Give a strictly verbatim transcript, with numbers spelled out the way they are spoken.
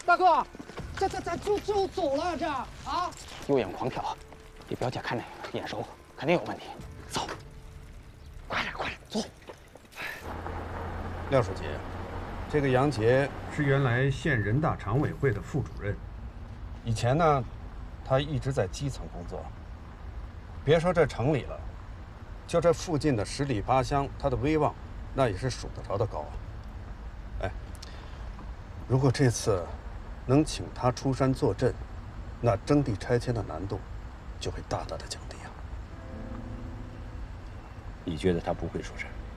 大哥，这这咱就就走了这啊？ 右眼狂瞟，你表姐看着眼熟，肯定有问题。走，快点快点走。 廖书记，这个杨杰是原来县人大常委会的副主任，以前呢，他一直在基层工作。别说这城里了，就这附近的十里八乡，他的威望那也是数得着的高啊。哎，如果这次能请他出山坐镇，那征地拆迁的难度就会大大的降低啊。 你觉得他不会出山？